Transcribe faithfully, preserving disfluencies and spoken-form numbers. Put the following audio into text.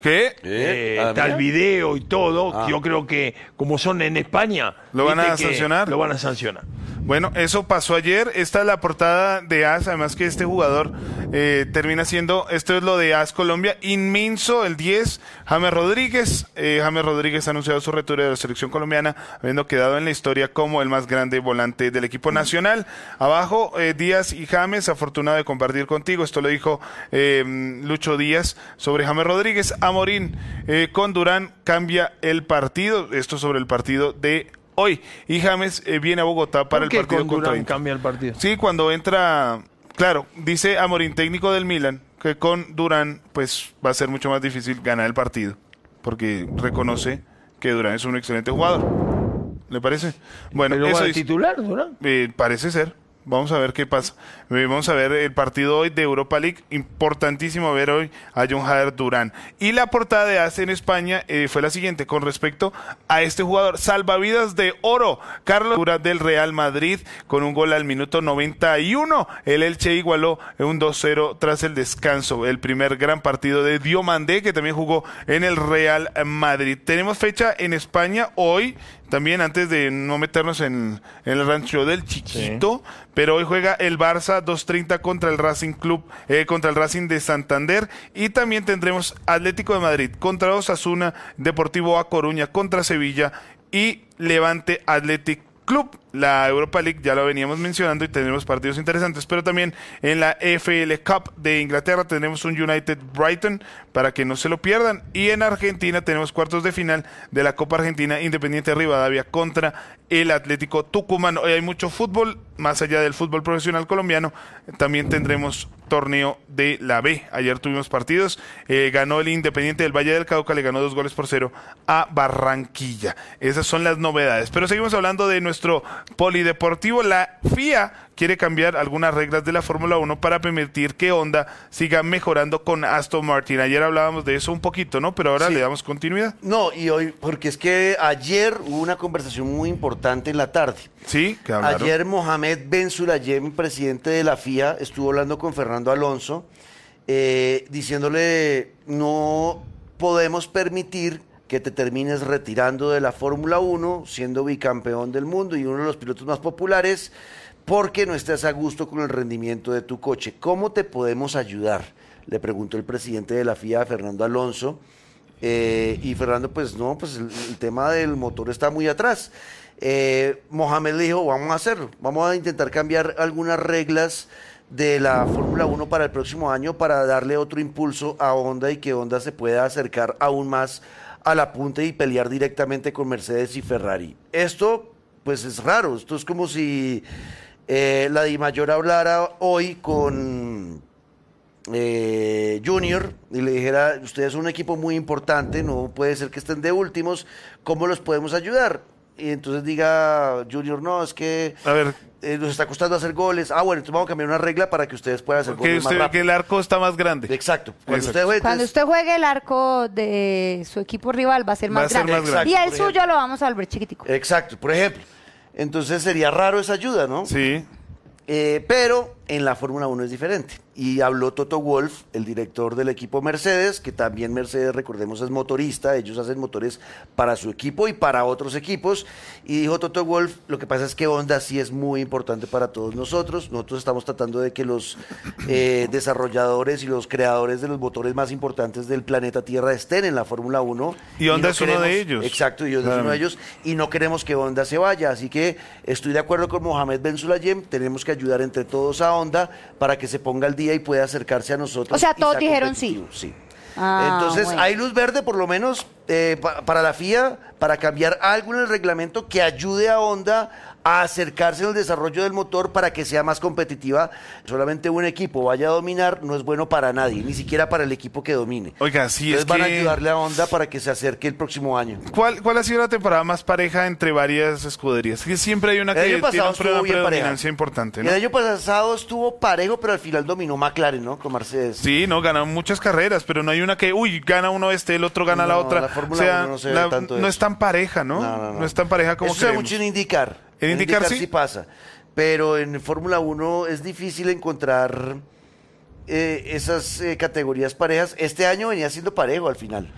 ¿Qué? ¿Eh? Eh, Ah, está el mira. video y todo. Ah. Yo creo que, como son en España, ¿Lo van viste a que sancionar? Lo van a sancionar. Bueno, eso pasó ayer. Esta es la portada de A S, además que este jugador eh, termina siendo, esto es lo de A S Colombia, inmenso, el diez, James Rodríguez. Eh, James Rodríguez ha anunciado su retiro de la selección colombiana, habiendo quedado en la historia como el más grande volante del equipo nacional. Abajo, eh, Díaz y James, afortunado de compartir contigo. Esto lo dijo eh, Lucho Díaz sobre James Rodríguez. Amorín eh, con Durán cambia el partido. Esto sobre el partido de hoy. Y James eh, viene a Bogotá para ¿Por el qué partido con contra Durán Inter. cambia el partido? Sí, cuando entra, claro, dice Amorín, técnico del Milan, que con Durán pues va a ser mucho más difícil ganar el partido, porque reconoce que Durán es un excelente jugador. ¿Le parece? Bueno, ¿Pero eso va a dice- titular, Durán? eh, parece ser. Vamos a ver qué pasa. Eh, Vamos a ver el partido hoy de Europa League. Importantísimo ver hoy a John Hader Durán. Y la portada de A S en España eh, fue la siguiente con respecto a este jugador. Salvavidas de oro. Carlos Durán del Real Madrid con un gol al minuto noventa y uno. El Elche igualó un dos cero tras el descanso. El primer gran partido de Diomandé, que también jugó en el Real Madrid. Tenemos fecha en España hoy. También antes de no meternos en, en el rancho del chiquito, sí. Pero hoy juega el Barça dos treinta contra el Racing Club, eh, contra el Racing de Santander, y también tendremos Atlético de Madrid contra Osasuna, Deportivo A Coruña contra Sevilla y Levante Athletic Club. La Europa League ya lo veníamos mencionando y tenemos partidos interesantes, pero también en la E F L Cup de Inglaterra tenemos un United Brighton para que no se lo pierdan, y en Argentina tenemos cuartos de final de la Copa Argentina, Independiente Rivadavia contra el Atlético Tucumán. Hoy hay mucho fútbol, más allá del fútbol profesional colombiano, también tendremos torneo de la B. Ayer tuvimos partidos, eh, ganó el Independiente del Valle del Cauca, le ganó dos goles por cero a Barranquilla. Esas son las novedades, pero seguimos hablando de nuestro polideportivo. La F I A quiere cambiar algunas reglas de la Fórmula uno para permitir que Honda siga mejorando con Aston Martin. Ayer hablábamos de eso un poquito, ¿no? Pero ahora Sí. le damos continuidad. No, y hoy, porque es que ayer hubo una conversación muy importante en la tarde. Sí, que hablaron. Ayer Mohamed Ben Sulayem, presidente de la F I A, estuvo hablando con Fernando Alonso, eh, diciéndole, no podemos permitir que te termines retirando de la Fórmula uno, siendo bicampeón del mundo y uno de los pilotos más populares, porque no estás a gusto con el rendimiento de tu coche. ¿Cómo te podemos ayudar?, le preguntó el presidente de la F I A, Fernando Alonso. Eh, y Fernando, pues no, pues el, el tema del motor está muy atrás. Eh, Mohamed le dijo, vamos a hacerlo, vamos a intentar cambiar algunas reglas de la Fórmula uno para el próximo año para darle otro impulso a Honda y que Honda se pueda acercar aún más a la punta y pelear directamente con Mercedes y Ferrari. Esto, pues es raro, esto es como si eh, la DiMayor hablara hoy con eh, Junior y le dijera, ustedes son un equipo muy importante, no puede ser que estén de últimos, ¿cómo los podemos ayudar? Y entonces diga Junior, no, es que A ver, eh, nos está costando hacer goles. Ah, bueno, entonces vamos a cambiar una regla para que ustedes puedan hacer que, goles más usted, que rápido. el arco está más grande. Exacto. Cuando Exacto. usted juegue, Cuando entonces- usted juegue, el arco de su equipo rival va a ser Va a más ser grande. más grande. Y el Por suyo ejemplo. lo vamos a volver chiquitico. Exacto, por ejemplo. Entonces sería raro esa ayuda, ¿no? Sí. Eh, pero en la Fórmula uno es diferente. Y habló Toto Wolff, el director del equipo Mercedes, que también Mercedes, recordemos, es motorista. Ellos hacen motores para su equipo y para otros equipos. Y dijo Toto Wolff, lo que pasa es que Honda sí es muy importante para todos nosotros. Nosotros estamos tratando de que los eh, desarrolladores y los creadores de los motores más importantes del planeta Tierra estén en la Fórmula uno. Y Honda no es uno de ellos. Exacto, y Honda Claro. es uno de ellos. Y no queremos que Honda se vaya. Así que estoy de acuerdo con Mohamed Ben Sulayem. Tenemos que ayudar entre todos a Honda para que se ponga al día y pueda acercarse a nosotros. O sea, y todos sea dijeron competitivo. Sí. Ah, Entonces, bueno. hay luz verde, por lo menos, eh, pa- para la F I A, para cambiar algo en el reglamento que ayude a Honda a acercarse al desarrollo del motor para que sea más competitiva. Solamente un equipo vaya a dominar no es bueno para nadie, ni siquiera para el equipo que domine. Oiga, sí, Entonces es van a que... ayudarle a Honda para que se acerque el próximo año. ¿Cuál, ¿Cuál ha sido la temporada más pareja entre varias escuderías? Que siempre hay una El que año tiene pasado una estuvo bien predominancia pareja. importante, Y ¿no? el año pasado estuvo parejo, pero al final dominó McLaren, ¿no? Con Mercedes. Sí, no, ganan muchas carreras, pero no hay una que, uy, gana uno este, el otro gana la No, otra. la Fórmula o sea, uno no se ve la- tanto no eso. es tan pareja, ¿no? No, no, no. es tan pareja como Eso se ve creemos. mucho en IndyCar. ¿En IndyCar sí? sí pasa. Pero en Fórmula uno es difícil encontrar eh, esas eh, categorías parejas. Este año venía siendo parejo al final.